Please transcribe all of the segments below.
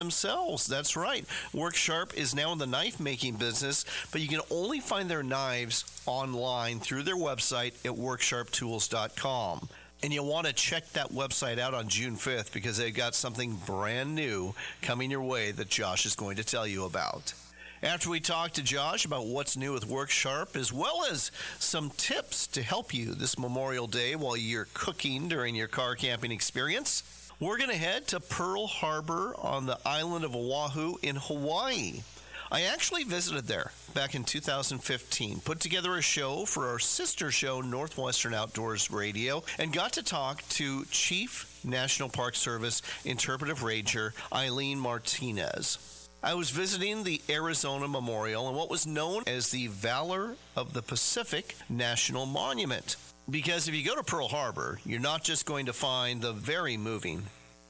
themselves. That's right. Worksharp is now in the knife-making business, but you can only find their knives online through their website at worksharptools.com. And you'll want to check that website out on June 5th because they've got something brand new coming your way that Josh is going to tell you about. After we talk to Josh about what's new with Worksharp, as well as some tips to help you this Memorial Day while you're cooking during your car camping experience, we're going to head to Pearl Harbor on the island of Oahu in Hawaii. I actually visited there back in 2015, put together a show for our sister show, Northwestern Outdoors Radio, and got to talk to Chief National Park Service Interpretive Ranger Eileen Martinez. I was visiting the Arizona Memorial and what was known as the Valor of the Pacific National Monument. Because if you go to Pearl Harbor, you're not just going to find the very moving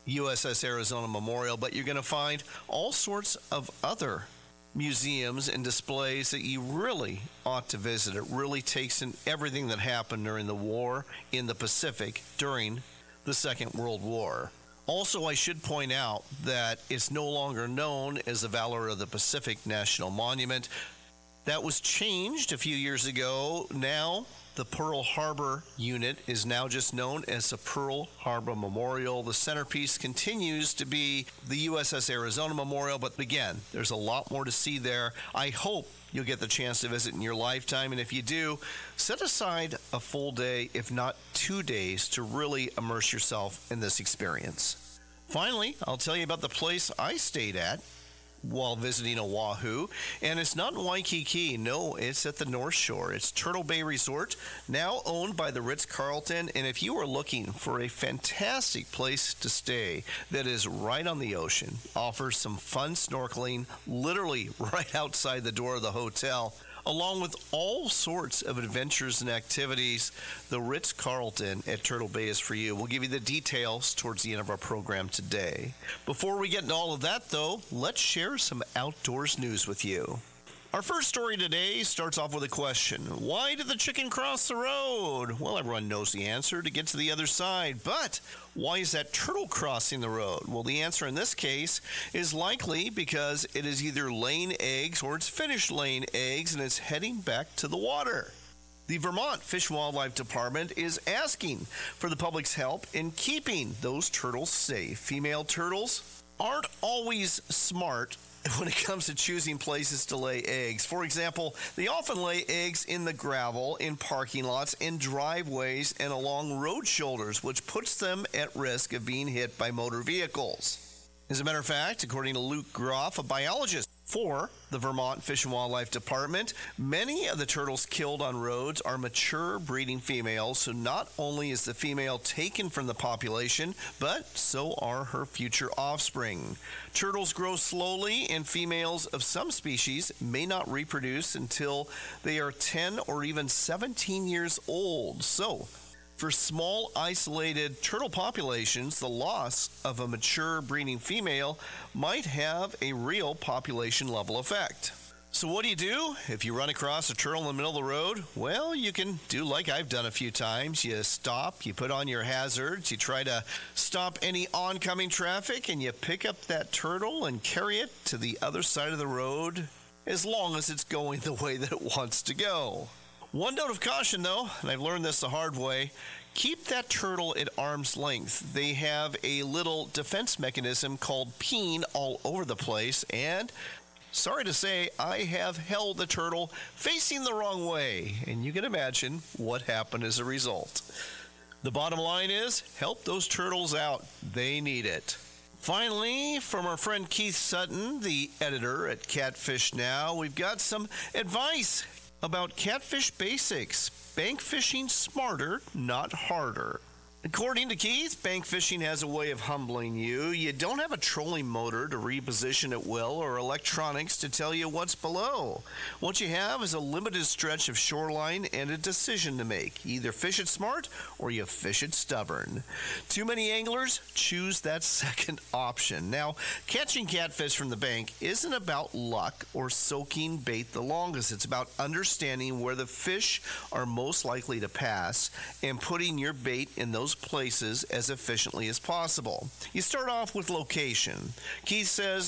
USS Arizona Memorial, but you're going to find all sorts of other museums and displays that you really ought to visit. It really takes in everything that happened during the war in the Pacific during the Second World War. Also, I should point out that it's no longer known as the Valor of the Pacific National Monument. That was changed a few years ago. Now, the Pearl Harbor unit is now just known as the Pearl Harbor Memorial. The centerpiece continues to be the USS Arizona Memorial, but again, there's a lot more to see there. I hope you'll get the chance to visit in your lifetime, and if you do, set aside a full day, if not 2 days, to really immerse yourself in this experience. Finally, I'll tell you about the place I stayed at while visiting Oahu, and it's not in Waikiki. No, it's at the North Shore. It's Turtle Bay Resort, now owned by the Ritz-Carlton, and if you are looking for a fantastic place to stay that is right on the ocean, offers some fun snorkeling literally right outside the door of the hotel, along with all sorts of adventures and activities, the Ritz-Carlton at Turtle Bay is for you. We'll give you the details towards the end of our program today. Before we get into all of that, though, let's share some outdoors news with you. Our first story today starts off with a question. Why did the chicken cross the road? Well, everyone knows the answer, to get to the other side. But why is that turtle crossing the road? Well, the answer in this case is likely because it is either laying eggs or it's finished laying eggs and it's heading back to the water. The Vermont Fish and Wildlife Department is asking for the public's help in keeping those turtles safe. Female turtles aren't always smart when it comes to choosing places to lay eggs. For example, they often lay eggs in the gravel, in parking lots, in driveways, and along road shoulders, which puts them at risk of being hit by motor vehicles. As a matter of fact, according to Luke Groff, a biologist for the Vermont Fish and Wildlife Department, many of the turtles killed on roads are mature breeding females, so not only is the female taken from the population, but so are her future offspring. Turtles grow slowly, and females of some species may not reproduce until they are 10 or even 17 years old. So, for small, isolated turtle populations, the loss of a mature breeding female might have a real population level effect. So what do? If you run across a turtle in the middle of the road? Well, you can do like I've done a few times. You stop, you put on your hazards, you try to stop any oncoming traffic, and you pick up that turtle and carry it to the other side of the road, as long as it's going the way that it wants to go. One note of caution, though, and I've learned this the hard way, keep that turtle at arm's length. They have a little defense mechanism called peen all over the place, and sorry to say, I have held the turtle facing the wrong way, and you can imagine what happened as a result. The bottom line is, help those turtles out. They need it. Finally, from our friend Keith Sutton, the editor at Catfish Now, we've got some advice about catfish basics. Bank fishing smarter, not harder. According to Keith, bank fishing has a way of humbling you. You don't have a trolling motor to reposition at will or electronics to tell you what's below. What you have is a limited stretch of shoreline and a decision to make. Either fish it smart or you fish it stubborn. Too many anglers choose that second option. Now, catching catfish from the bank isn't about luck or soaking bait the longest. It's about understanding where the fish are most likely to pass and putting your bait in those places as efficiently as possible. You start off with location. Keith says